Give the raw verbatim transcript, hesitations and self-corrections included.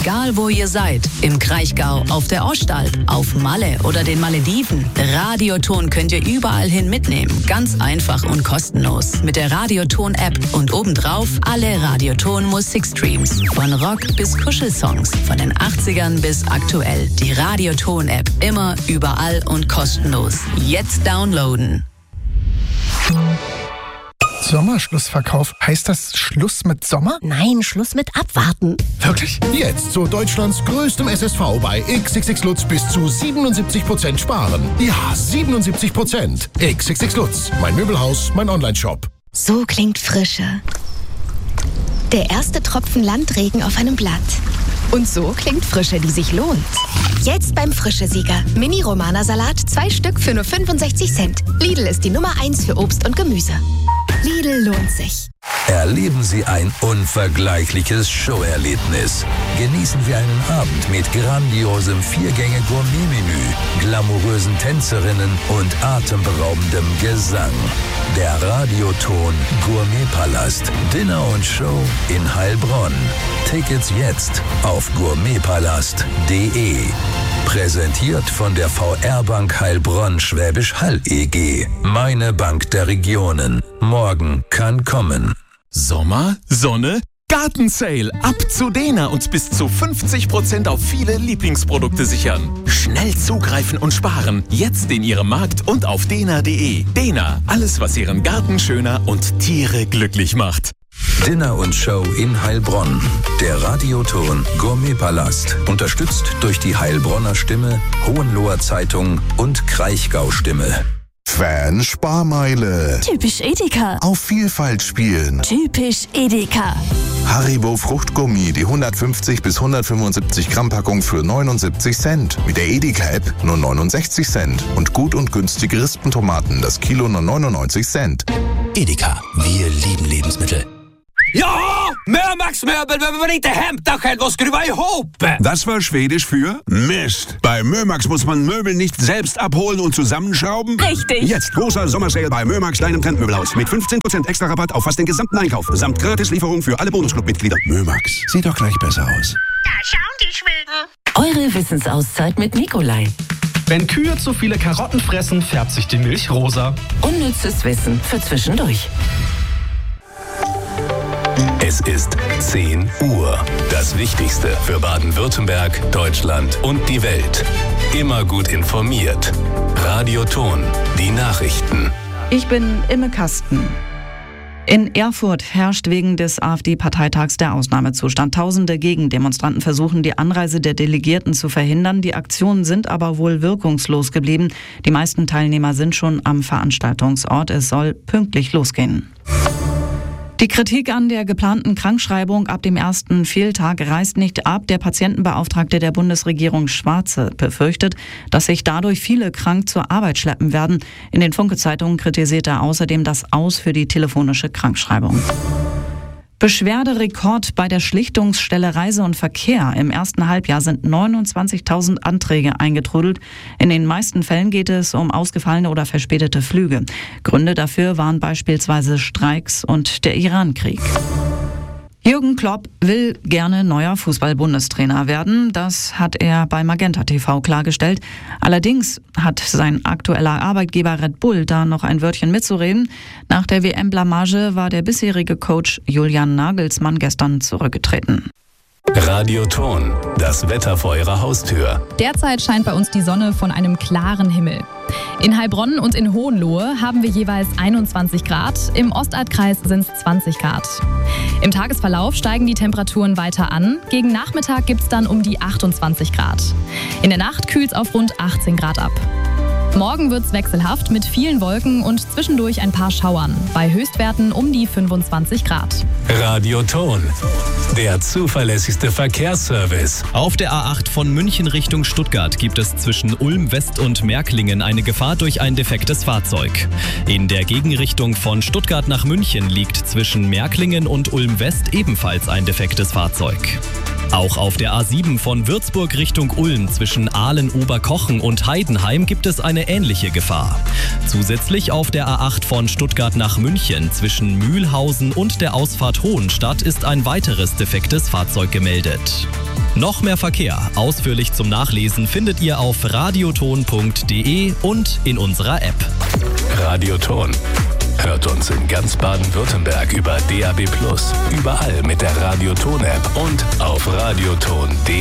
Egal wo ihr seid, im Kraichgau, auf der Ostalb, auf Malle oder den Malediven, Radioton könnt ihr überall hin mitnehmen. Ganz einfach und kostenlos. Mit der Radioton-App und obendrauf alle Radioton-Musikstreams. Von Rock bis Kuschelsongs, von den achtzigern bis aktuell. Die Radioton-App immer, überall und kostenlos. Jetzt downloaden. Sommerschlussverkauf. Heißt das Schluss mit Sommer? Nein, Schluss mit Abwarten. Wirklich? Jetzt zu Deutschlands größtem S S V bei X X X Lutz bis zu siebenundsiebzig Prozent sparen. Ja, siebenundsiebzig Prozent. X X X Lutz, mein Möbelhaus, mein Onlineshop. So klingt Frische. Der erste Tropfen Landregen auf einem Blatt. Und so klingt Frische, die sich lohnt. Jetzt beim Frische-Sieger. Mini-Romana-Salat, zwei Stück für nur fünfundsechzig Cent. Lidl ist die Nummer eins für Obst und Gemüse. Lidl lohnt sich. Erleben Sie ein unvergleichliches Showerlebnis. Genießen Sie einen Abend mit grandiosem Viergänge-Gourmet-Menü, glamourösen Tänzerinnen und atemberaubendem Gesang. Der Radioton Gourmetpalast. Dinner und Show in Heilbronn. Tickets jetzt auf gourmetpalast punkt de. Präsentiert von der V R-Bank Heilbronn Schwäbisch Hall E G. Meine Bank der Regionen. Morgen kann kommen. Sommer, Sonne, Gartensale. Ab zu Dena und bis zu fünfzig Prozent auf viele Lieblingsprodukte sichern. Schnell zugreifen und sparen. Jetzt in Ihrem Markt und auf dena punkt de. Dena, alles was Ihren Garten schöner und Tiere glücklich macht. Dinner und Show in Heilbronn. Der Radioton Gourmetpalast. Unterstützt durch die Heilbronner Stimme, Hohenloher Zeitung und Kraichgau Stimme. Fan-Sparmeile. Typisch Edeka. Auf Vielfalt spielen. Typisch Edeka. Haribo Fruchtgummi, die hundertfünfzig bis hundertfünfundsiebzig Gramm Packung für neunundsiebzig Cent. Mit der Edeka-App nur neunundsechzig Cent. Und gut und günstige Rispentomaten, das Kilo nur neunundneunzig Cent. Edeka, wir lieben Lebensmittel. Ja, Mörmax Möbel, wenn man inte hämtar själv och skruva ihop. Das war Schwedisch für Mist. Bei Mörmax muss man Möbel nicht selbst abholen und zusammenschrauben. Richtig. Jetzt großer Sommersale bei Mörmax, deinem Trendmöbelhaus. Mit fünfzehn Prozent extra Rabatt auf fast den gesamten Einkauf. Samt Gratislieferung für alle Bonusclub-Mitglieder. Mörmax, sieht doch gleich besser aus. Da schauen die Schweden. Eure Wissensauszeit mit Nikolai. Wenn Kühe zu viele Karotten fressen, färbt sich die Milch rosa. Unnützes Wissen für zwischendurch. Es ist zehn Uhr. Das Wichtigste für Baden-Württemberg, Deutschland und die Welt. Immer gut informiert. Radioton, die Nachrichten. Ich bin Imme Kasten. In Erfurt herrscht wegen des AfD-Parteitags der Ausnahmezustand. Tausende Gegendemonstranten versuchen, die Anreise der Delegierten zu verhindern. Die Aktionen sind aber wohl wirkungslos geblieben. Die meisten Teilnehmer sind schon am Veranstaltungsort. Es soll pünktlich losgehen. Die Kritik an der geplanten Krankschreibung ab dem ersten Fehltag reißt nicht ab. Der Patientenbeauftragte der Bundesregierung Schwarze befürchtet, dass sich dadurch viele krank zur Arbeit schleppen werden. In den Funke-Zeitungen kritisiert er außerdem das Aus für die telefonische Krankschreibung. Beschwerderekord bei der Schlichtungsstelle Reise und Verkehr. Im ersten Halbjahr sind neunundzwanzigtausend Anträge eingetrudelt. In den meisten Fällen geht es um ausgefallene oder verspätete Flüge. Gründe dafür waren beispielsweise Streiks und der Iran-Krieg. Jürgen Klopp will gerne neuer Fußball-Bundestrainer werden. Das hat er bei Magenta T V klargestellt. Allerdings hat sein aktueller Arbeitgeber Red Bull da noch ein Wörtchen mitzureden. Nach der W M-Blamage war der bisherige Coach Julian Nagelsmann gestern zurückgetreten. Radioton, das Wetter vor Ihrer Haustür. Derzeit scheint bei uns die Sonne von einem klaren Himmel. In Heilbronn und in Hohenlohe haben wir jeweils einundzwanzig Grad, im Ostalbkreis sind es zwanzig Grad. Im Tagesverlauf steigen die Temperaturen weiter an, gegen Nachmittag gibt es dann um die achtundzwanzig Grad. In der Nacht kühlt es auf rund achtzehn Grad ab. Morgen wird es wechselhaft mit vielen Wolken und zwischendurch ein paar Schauern, bei Höchstwerten um die fünfundzwanzig Grad. Radioton, der zuverlässigste Verkehrsservice. Auf der A acht von München Richtung Stuttgart gibt es zwischen Ulm West und Märklingen eine Gefahr durch ein defektes Fahrzeug. In der Gegenrichtung von Stuttgart nach München liegt zwischen Märklingen und Ulm West ebenfalls ein defektes Fahrzeug. Auch auf der A sieben von Würzburg Richtung Ulm zwischen Aalen-Oberkochen und Heidenheim gibt es eine ähnliche Gefahr. Zusätzlich auf der A acht von Stuttgart nach München zwischen Mühlhausen und der Ausfahrt Hohenstadt ist ein weiteres defektes Fahrzeug gemeldet. Noch mehr Verkehr, ausführlich zum Nachlesen, findet ihr auf radioton punkt de und in unserer App. Radioton. Hört uns in ganz Baden-Württemberg über D A B plus, überall mit der Radioton-App und auf radioton punkt de.